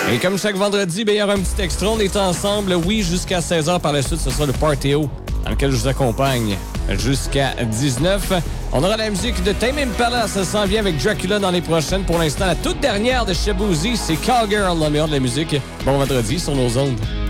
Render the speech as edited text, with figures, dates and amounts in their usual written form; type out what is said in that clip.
Et comme chaque vendredi, il y aura un petit extra. On est ensemble, oui, jusqu'à 16h. Par la suite, ce sera le Party O, dans lequel je vous accompagne jusqu'à 19. On aura la musique de Tame Impala. Ça s'en vient avec Dracula dans les prochaines. Pour l'instant, la toute dernière de Shaboozey, c'est Cowgirl, le meilleur de la musique. Bon vendredi sur nos ondes.